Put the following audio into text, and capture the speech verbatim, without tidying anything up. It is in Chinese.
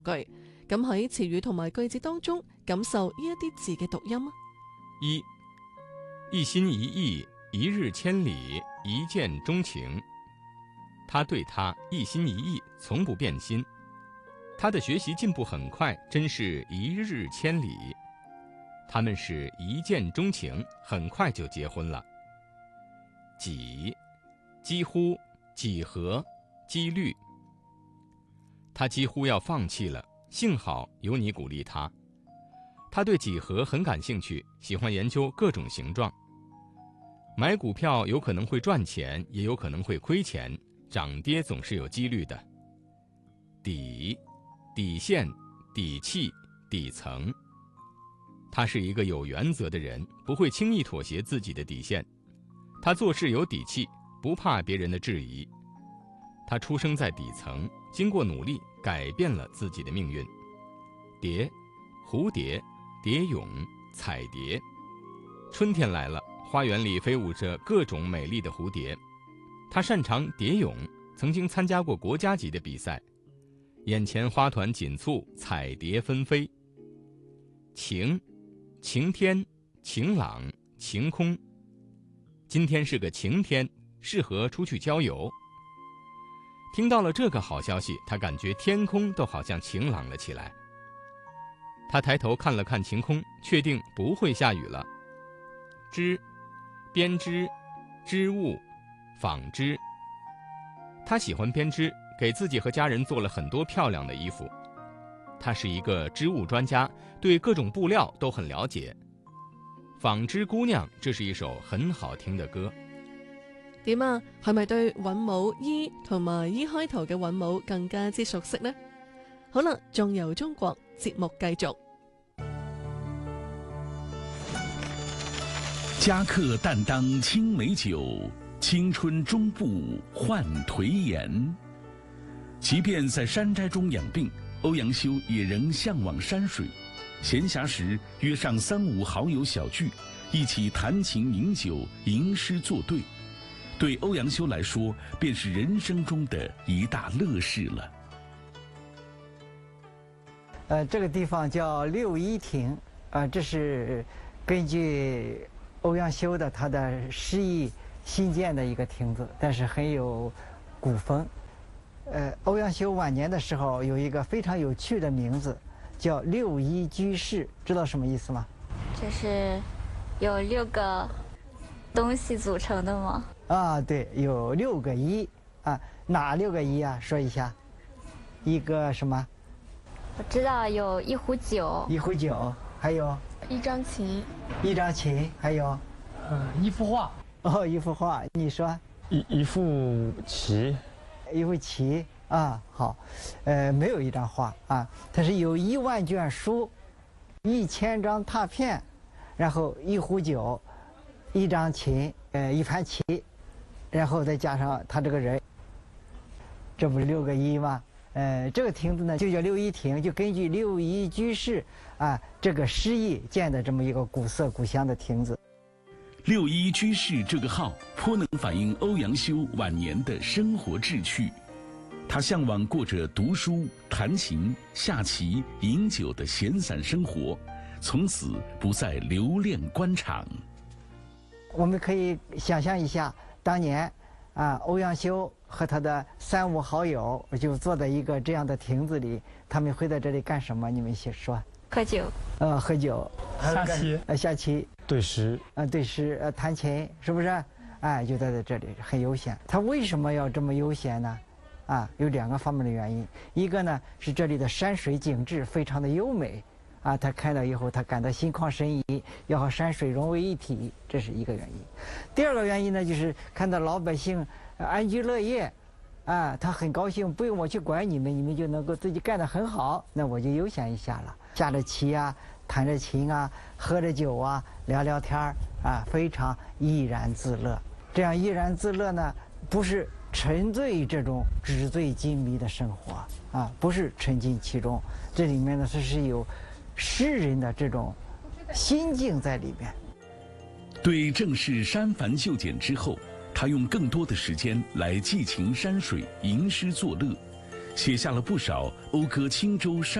句。咁喺詞語同埋句子當中，感受呢一啲字嘅讀音啊。 一，一心一意，一日千里，一见钟情。他对他一心一意，从不变心。他的学习进步很快，真是一日千里。他们是一见钟情，很快就结婚了。几，几乎，几何，几率。他几乎要放弃了，幸好有你鼓励他。他对几何很感兴趣，喜欢研究各种形状。买股票有可能会赚钱，也有可能会亏钱，涨跌总是有几率的。底，底线，底气，底层。他是一个有原则的人，不会轻易妥协自己的底线。他做事有底气，不怕别人的质疑。他出生在底层，经过努力改变了自己的命运。蝶，蝴蝶，蝶蛹，彩蝶。春天来了，花园里飞舞着各种美丽的蝴蝶。他擅长蝶蛹，曾经参加过国家级的比赛。眼前花团锦簇，彩蝶纷飞。晴，晴天，晴朗，晴空。今天是个晴天，适合出去郊游。听到了这个好消息，他感觉天空都好像晴朗了起来。他抬头看了看晴空，确定不会下雨了。织，编织，织物，纺织。他喜欢编织，给自己和家人做了很多漂亮的衣服。他是一个织物专家，对各种布料都很了解。纺织姑娘，這是一首很好聽的歌。 點啊？係咪對韻母伊同埋伊開頭嘅韻母更加之熟悉呢？好啦，仲由中國節目繼續。 嘉客擔當青梅酒，青春終不換頹顏。即便在山寨中養病，歐陽修也仍向往山水。閒暇時約上三五好友小聚，一起彈琴飲酒，吟詩作對。對歐陽修來說，便是人生中的一大樂事了。 呃，这个地方叫六一亭，啊、呃，这是根据欧阳修的他的诗意新建的一个亭子，但是很有古风。呃，欧阳修晚年的时候有一个非常有趣的名字，叫六一居士，知道什么意思吗？ 就是有六个东西组成的吗？ 啊，对，有六个一啊，哪六个一啊？说一下。一个什么？ 我知道有一壶酒， 一壶酒，还有一张琴， 一张琴，还有， 呃，一幅画。 哦，一幅画，你说？ 一一副棋。 一副棋啊，好，呃，没有一张画啊，它是有一万卷书，一千张拓片，然后一壶酒，一张琴，呃，一盘棋，然后再加上他这个人，这不是六个一吗？呃，这个亭子呢就叫六一亭，就根据六一居士啊这个诗意建的这么一个古色古香的亭子。 六一居士这个号颇能反映欧阳修晚年的生活志趣。他向往过着读书、弹琴、下棋、饮酒的闲散生活，从此不再留恋官场。 我们可以想象一下，当年啊，欧阳修和他的三五好友就坐在一个这样的亭子里，他们会在这里干什么？你们先说。 喝酒。 呃，喝酒。 下棋。 呃，下棋。 对诗。 呃，对诗，呃，弹琴，是不是？哎，就待在这里，很悠闲。他为什么要这么悠闲呢？啊，有两个方面的原因。一个呢是这里的山水景致非常的优美，啊，他看到以后他感到心旷神怡，要和山水融为一体，这是一个原因。第二个原因呢，就是看到老百姓安居乐业，啊，他很高兴，不用我去管你们，你们就能够自己干得很好，那我就悠闲一下了，下着棋啊，弹着琴啊，喝着酒啊，聊聊天儿啊，非常怡然自乐。这样怡然自乐呢，不是沉醉这种纸醉金迷的生活啊，不是沉浸其中，这里面呢它是有诗人的这种心境在里面。 对正式删繁就简之后，他用更多的时间来寄情山水，吟诗作乐。 写下了不少讴歌青州山